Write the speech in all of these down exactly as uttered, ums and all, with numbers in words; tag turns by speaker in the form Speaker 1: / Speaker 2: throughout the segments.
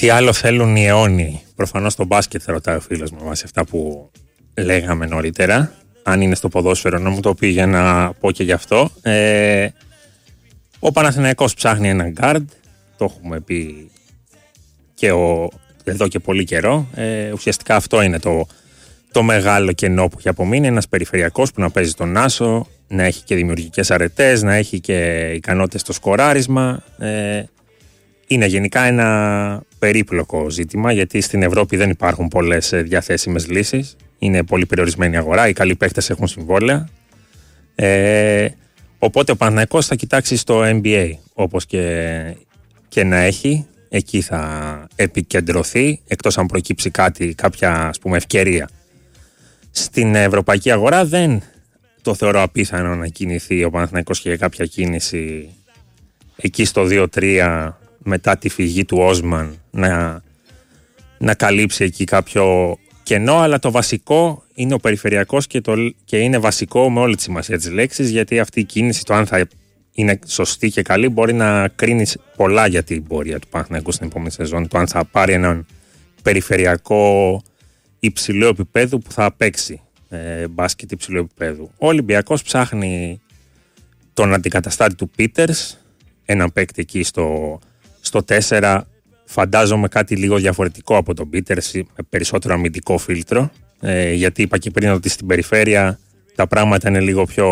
Speaker 1: Τι άλλο θέλουν οι αιώνιοι? Προφανώς στο μπάσκετ θα ρωτάει ο φίλος μου βάσει αυτά που λέγαμε νωρίτερα. Αν είναι στο ποδόσφαιρο να μου το πει για να πω και γι' αυτό. Ε, ο Παναθηναϊκός ψάχνει έναν guard. Το έχουμε πει και ο, εδώ και πολύ καιρό. Ε, ουσιαστικά αυτό είναι το, το μεγάλο κενό που έχει απομείνει. Ένας περιφερειακός που να παίζει τον άσο, να έχει και δημιουργικές αρετές, να έχει και ικανότητες στο σκοράρισμα. Ε, είναι γενικά ένα περίπλοκο ζήτημα, γιατί στην Ευρώπη δεν υπάρχουν πολλές διαθέσιμες λύσεις. Είναι πολύ περιορισμένη αγορά, οι καλοί παίχτες έχουν συμβόλαια. Ε, οπότε ο Παναθηναϊκός θα κοιτάξει στο N B A, όπως και, και να έχει. Εκεί θα επικεντρωθεί, εκτός αν προκύψει κάτι, κάποια ας πούμε ευκαιρία. Στην ευρωπαϊκή αγορά δεν το θεωρώ απίθανο να κινηθεί ο Παναθηναϊκός και για κάποια κίνηση εκεί στο δύο τρία μετά τη φυγή του Όσμαν να, να καλύψει εκεί κάποιο κενό, αλλά το βασικό είναι ο περιφερειακός και, το, και είναι βασικό με όλη τη σημασία της λέξης, γιατί αυτή η κίνηση, το αν θα είναι σωστή και καλή, μπορεί να κρίνει πολλά για την πορεία του Παναθηναϊκού στην επόμενη σεζόν. Το αν θα πάρει έναν περιφερειακό υψηλού επίπεδου που θα παίξει ε, μπάσκετ υψηλού επίπεδου. Ο Ολυμπιακός ψάχνει τον αντικαταστάτη του Πίτερς, έναν παίκτη εκεί στο, στο τέσσερα. Φαντάζομαι κάτι λίγο διαφορετικό από τον Πίτερς, με περισσότερο αμυντικό φίλτρο, ε, γιατί είπα και πριν ότι στην περιφέρεια τα πράγματα είναι λίγο πιο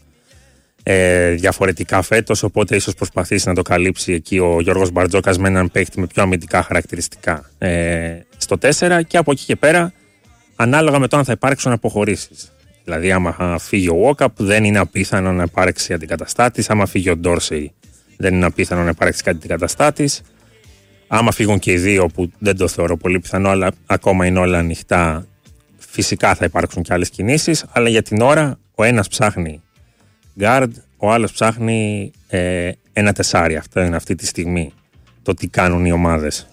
Speaker 1: ε, διαφορετικά φέτος, οπότε ίσως προσπαθήσει να το καλύψει εκεί ο Γιώργος Μπαρτζόκας με έναν παίκτη με πιο αμυντικά χαρακτηριστικά ε, στο τέσσερα, και από εκεί και πέρα ανάλογα με το αν θα υπάρξουν αποχωρήσεις. Δηλαδή άμα φύγει ο Walkup δεν είναι απίθανο να υπάρξει αντικαταστάτης, άμα φύγει ο Ντόρσεϊ δεν είναι απίθανο να υπάρξει κάτι αντικαταστάτης. Άμα φύγουν και οι δύο, που δεν το θεωρώ πολύ πιθανό, αλλά ακόμα είναι όλα ανοιχτά, φυσικά θα υπάρξουν και άλλες κινήσεις. Αλλά για την ώρα ο ένας ψάχνει guard, ο άλλος ψάχνει ε, ένα τεσάρι. Αυτό είναι αυτή τη στιγμή το τι κάνουν οι ομάδες.